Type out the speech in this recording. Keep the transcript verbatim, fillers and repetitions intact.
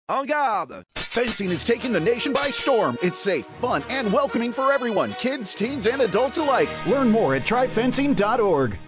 En garde! Fencing is taking the nation by storm. It's safe, fun, and welcoming for everyone, kids, teens, and adults alike. Learn more at try fencing dot org.